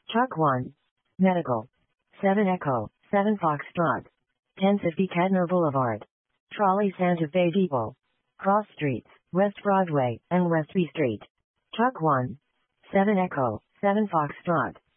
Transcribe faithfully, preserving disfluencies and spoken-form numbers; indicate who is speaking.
Speaker 1: Truck one. Medical. seven Echo, seven Foxtrot. ten fifty Kettner Boulevard. Trolley Santa Fe Depot. Cross Streets, West Broadway, and West B Street. Truck one. seven Echo, seven Foxtrot.